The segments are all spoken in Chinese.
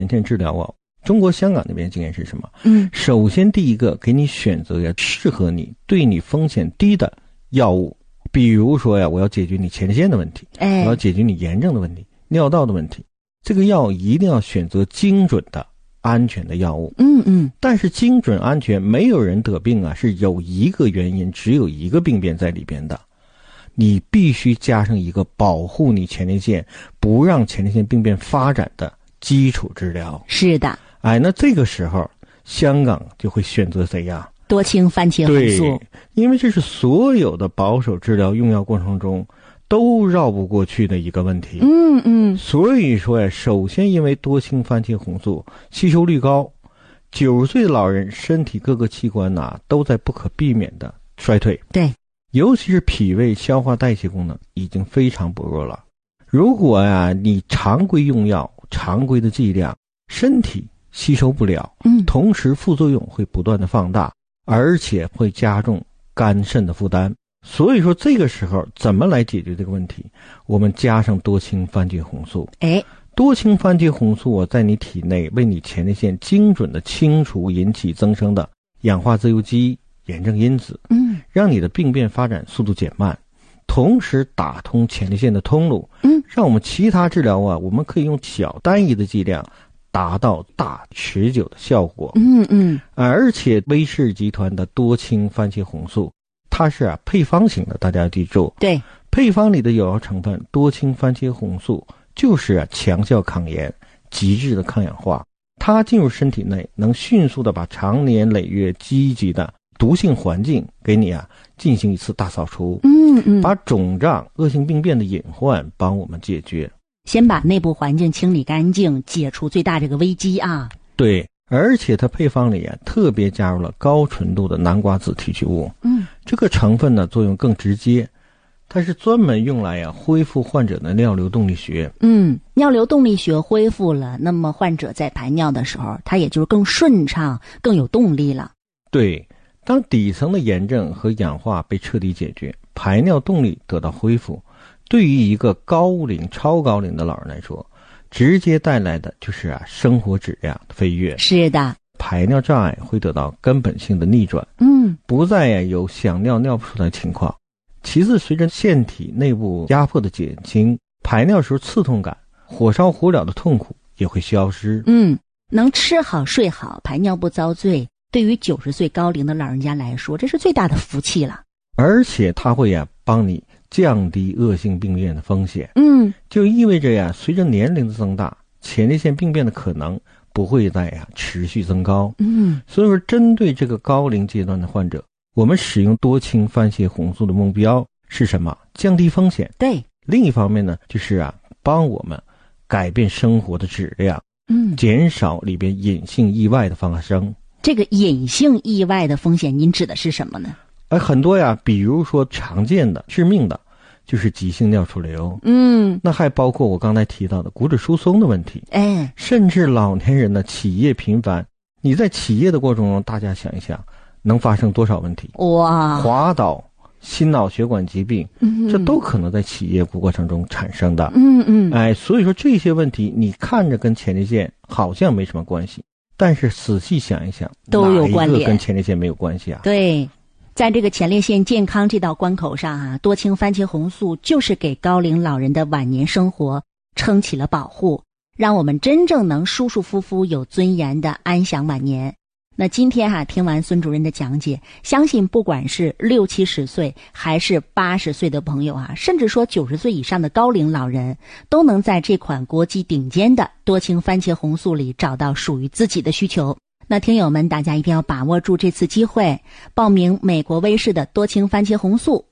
前列腺治疗中国香港那边经验是什么？首先第一个给你选择适合你、对你风险低的药物。比如说我要解决你前列腺的问题，我要解决你炎症的问题、尿道的问题，这个药一定要选择精准的、安全的药物。但是精准安全，没有人得病是有一个原因，只有一个病变在里边的。你必须加上一个保护你前列腺、不让前列腺病变发展的基础治疗。 是的。 那这个时候香港就会选择谁呀？ 多氢番茄红素。 对，因为这是所有的保守治疗用药过程中都绕不过去的一个问题。所以说首先因为多氢番茄红素吸收率高，90岁的老人身体各个器官都在不可避免的衰退。 对， 尤其是脾胃消化代谢功能已经非常薄弱了。如果你常规用药、常规的剂量，身体吸收不了，同时副作用会不断的放大，而且会加重肝肾的负担。所以说这个时候怎么来解决这个问题？我们加上多氢番茄红素。多氢番茄红素在你体内为你前列腺精准的清除引起增生的氧化自由基、炎症因子，让你的病变发展速度减慢，同时打通前列腺的通路，让我们其他治疗我们可以用小单一的剂量达到大持久的效果。而且威士集团的多氢番茄红素它是配方型的，大家要记住。 对， 配方里的有效成分多氢番茄红素就是强效抗炎、极致的抗氧化，它进入身体内能迅速的把常年累月积极的毒性环境给你进行一次大扫除，把肿胀、恶性病变的隐患帮我们解决。 先把内部环境清理干净，解除最大这个危机对，而且它配方里特别加入了高纯度的南瓜子提取物。这个成分呢作用更直接，它是专门用来恢复患者的尿流动力学。 尿流动力学恢复了，那么患者在排尿的时候，它也就是更顺畅、更有动力了。 对，当底层的炎症和氧化被彻底解决，排尿动力得到恢复，对于一个高龄、超高龄的老人来说，直接带来的就是生活质量的飞跃。 是的， 排尿障碍会得到根本性的逆转，不再有想尿尿不出来的情况。其次，随着腺体内部压迫的减轻，排尿时候刺痛感、火烧火燎的痛苦也会消失。 能吃好睡好，排尿不遭罪，对于90岁高龄的老人家来说，这是最大的福气了。 而且它会帮你降低恶性病变的风险。就意味着随着年龄的增大，前列腺病变的可能不会再持续增高。所以说针对这个高龄阶段的患者，我们使用多氢番茄红素的目标是什么？降低风险。 对， 另一方面呢，就是帮我们改变生活的质量，减少里边隐性意外的发生。 这个隐性意外的风险您指的是什么呢？ 很多比如说常见的致命的就是急性尿出流，那还包括我刚才提到的骨质疏松的问题，甚至老年人的起夜频繁。你在起夜的过程中，大家想一想，能发生多少问题？滑倒、心脑血管疾病，这都可能在起夜过程中产生的。所以说这些问题你看着跟前列腺好像没什么关系，但是仔细想一想， 都有关联， 哪一个跟前列腺没有关系对。在这个前列腺健康这道关口上多氢番茄红素就是给高龄老人的晚年生活撑起了保护，让我们真正能舒舒服服、有尊严的安享晚年。那今天听完孙主任的讲解，相信不管是60、70岁还是80岁的朋友甚至说90岁以上的高龄老人，都能在这款国际顶尖的多氢番茄红素里找到属于自己的需求。那听友们，大家一定要把握住这次机会，报名美国威士的多氢番茄红素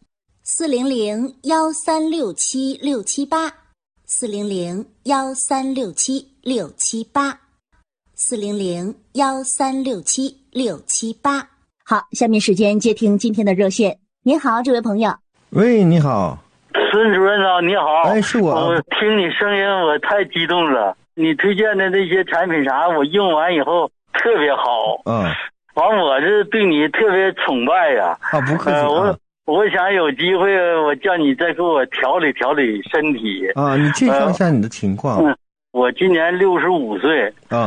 ，400-1367678，400-1367678。好，下面时间接听今天的热线。您好，这位朋友。 喂，你好。 孙主任你好。 是我。 我听你声音我太激动了，你推荐的那些产品我用完以后特别好。我这对你特别崇拜不客气。 我想有机会我叫你再给我调理调理身体。 你介绍一下你的情况。 我今年65岁。